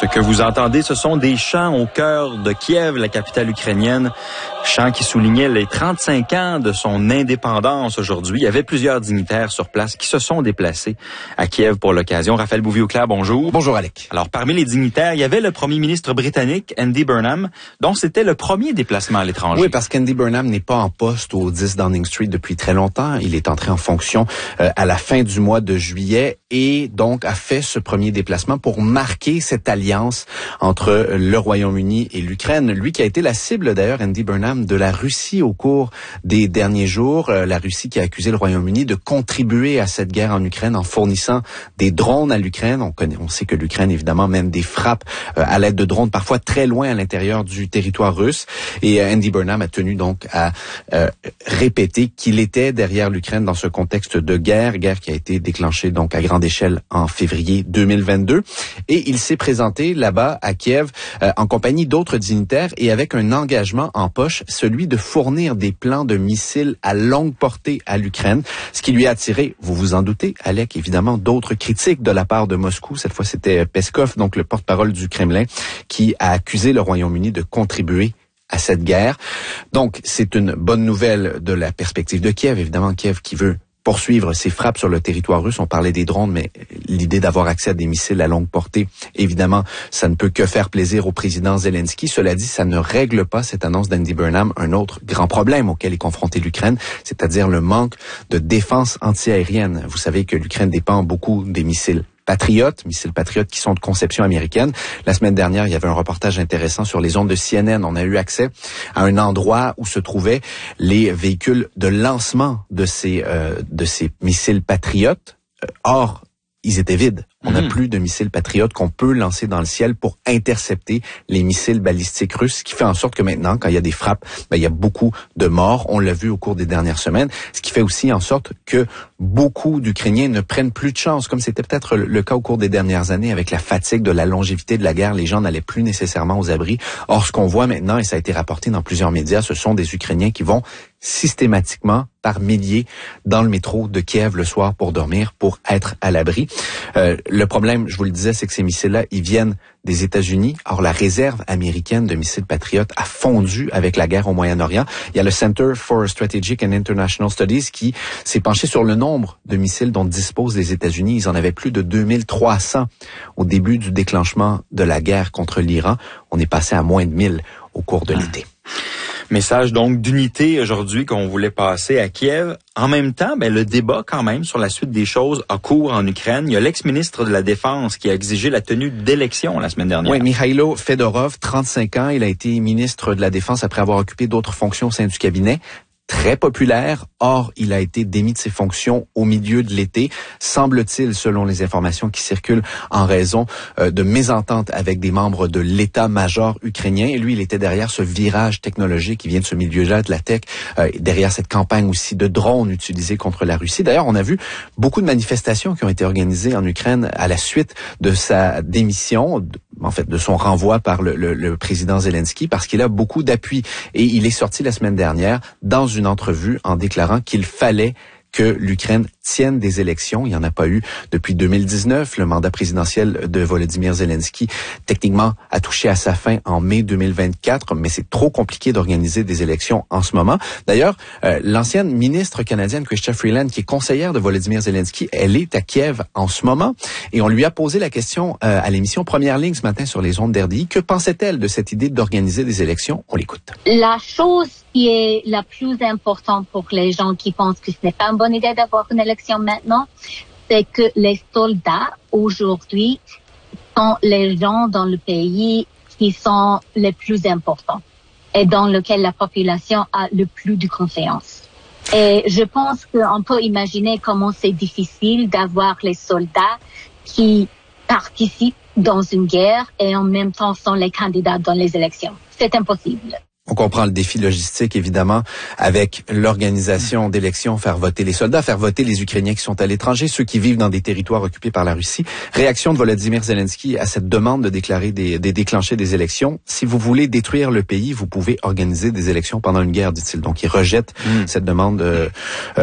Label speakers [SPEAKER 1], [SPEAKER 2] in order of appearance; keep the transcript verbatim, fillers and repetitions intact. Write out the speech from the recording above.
[SPEAKER 1] Ce que vous entendez, ce sont des chants au cœur de Kiev, la capitale ukrainienne. Chants qui soulignaient les trente-cinq ans de son indépendance aujourd'hui. Il y avait plusieurs dignitaires sur place qui se sont déplacés à Kiev pour l'occasion. Raphaël Bouvier-Auclair, bonjour.
[SPEAKER 2] Bonjour, Alec.
[SPEAKER 1] Alors, parmi les dignitaires, il y avait le premier ministre britannique, Andy Burnham, dont c'était le premier déplacement à l'étranger.
[SPEAKER 2] Oui, parce qu'Andy Burnham n'est pas en poste au dix Downing Street depuis très longtemps. Il est entré en fonction euh, à la fin du mois de juillet et donc a fait ce premier déplacement pour marquer cette alliance entre le Royaume-Uni et l'Ukraine. Lui qui a été la cible d'ailleurs, Andy Burnham, de la Russie au cours des derniers jours. Euh, la Russie qui a accusé le Royaume-Uni de contribuer à cette guerre en Ukraine en fournissant des drones à l'Ukraine. On connaît, on sait que l'Ukraine évidemment mène des frappes euh, à l'aide de drones parfois très loin à l'intérieur du territoire russe. Et euh, Andy Burnham a tenu donc à euh, répéter qu'il était derrière l'Ukraine dans ce contexte de guerre, guerre qui a été déclenchée donc à grande échelle en février deux mille vingt-deux. Et il s'est présenté là-bas à Kiev euh, en compagnie d'autres dignitaires et avec un engagement en poche, celui de fournir des plans de missiles à longue portée à l'Ukraine, ce qui lui a attiré, vous vous en doutez, Alec, évidemment, d'autres critiques de la part de Moscou. Cette fois, c'était Peskov, donc le porte-parole du Kremlin, qui a accusé le Royaume-Uni de contribuer à cette guerre. Donc, c'est une bonne nouvelle de la perspective de Kiev. Évidemment, Kiev qui veut poursuivre ses frappes sur le territoire russe. On parlait des drones, mais l'idée d'avoir accès à des missiles à longue portée, évidemment, ça ne peut que faire plaisir au président Zelensky. Cela dit, ça ne règle pas, cette annonce d'Andy Burnham, un autre grand problème auquel est confrontée l'Ukraine, c'est-à-dire le manque de défense antiaérienne. Vous savez que l'Ukraine dépend beaucoup des missiles Patriotes, missiles Patriotes qui sont de conception américaine. La semaine dernière, il y avait un reportage intéressant sur les ondes de C N N. On a eu accès à un endroit où se trouvaient les véhicules de lancement de ces euh, de ces missiles Patriotes. Or, ils étaient vides. On n'a mmh. plus de missiles Patriotes qu'on peut lancer dans le ciel pour intercepter les missiles balistiques russes, ce qui fait en sorte que maintenant, quand il y a des frappes, ben, il y a beaucoup de morts. On l'a vu au cours des dernières semaines, ce qui fait aussi en sorte que beaucoup d'Ukrainiens ne prennent plus de chance, comme c'était peut-être le cas au cours des dernières années avec la fatigue de la longévité de la guerre. Les gens n'allaient plus nécessairement aux abris. Or, ce qu'on voit maintenant, et ça a été rapporté dans plusieurs médias, ce sont des Ukrainiens qui vont systématiquement par milliers dans le métro de Kiev le soir pour dormir, pour être à l'abri. Euh, le problème, je vous le disais, c'est que ces missiles-là, ils viennent des États-Unis. Or, la réserve américaine de missiles Patriot a fondu avec la guerre au Moyen-Orient. Il y a le Center for Strategic and International Studies qui s'est penché sur le nombre de missiles dont disposent les États-Unis. Ils en avaient plus de deux mille trois cents au début du déclenchement de la guerre contre l'Iran. On est passé à moins de mille au cours de l'été.
[SPEAKER 1] Message donc d'unité aujourd'hui qu'on voulait passer à Kiev. En même temps, ben, le débat quand même sur la suite des choses a cours en Ukraine. Il y a l'ex-ministre de la Défense qui a exigé la tenue d'élections la semaine dernière.
[SPEAKER 2] Oui, Mikhailo Fedorov, trente-cinq ans, il a été ministre de la Défense après avoir occupé d'autres fonctions au sein du cabinet. Très populaire. Or, il a été démis de ses fonctions au milieu de l'été, semble-t-il, selon les informations qui circulent, en raison euh, de mésententes avec des membres de l'état-major ukrainien. Et lui, il était derrière ce virage technologique qui vient de ce milieu-là de la tech, euh, derrière cette campagne aussi de drones utilisés contre la Russie. D'ailleurs, on a vu beaucoup de manifestations qui ont été organisées en Ukraine à la suite de sa démission, en fait, de son renvoi par le, le, le président Zelensky, parce qu'il a beaucoup d'appui. Et il est sorti la semaine dernière dans une entrevue en déclarant qu'il fallait que l'Ukraine tienne des élections. Il n'y en a pas eu depuis deux mille dix-neuf. Le mandat présidentiel de Volodymyr Zelensky, techniquement, a touché à sa fin en mai deux mille vingt-quatre, mais c'est trop compliqué d'organiser des élections en ce moment. D'ailleurs, euh, l'ancienne ministre canadienne, Chrystia Freeland, qui est conseillère de Volodymyr Zelensky, elle est à Kiev en ce moment et on lui a posé la question euh, à l'émission Première Ligne ce matin sur les ondes d'R D I. Que pensait-elle de cette idée d'organiser des élections? On l'écoute.
[SPEAKER 3] La chose qui est la plus importante pour les gens qui pensent que ce n'est pas une bonne idée d'avoir une élection maintenant, c'est que les soldats aujourd'hui sont les gens dans le pays qui sont les plus importants et dans lequel la population a le plus de confiance. Et je pense qu'on peut imaginer comment c'est difficile d'avoir les soldats qui participent dans une guerre et en même temps sont les candidats dans les élections. C'est impossible.
[SPEAKER 2] On comprend le défi logistique, évidemment, avec l'organisation d'élections, faire voter les soldats, faire voter les Ukrainiens qui sont à l'étranger, ceux qui vivent dans des territoires occupés par la Russie. Réaction de Volodymyr Zelensky à cette demande de déclarer des, de déclencher des élections. Si vous voulez détruire le pays, vous pouvez organiser des élections pendant une guerre, dit-il. Donc, il rejette mmh. cette demande euh,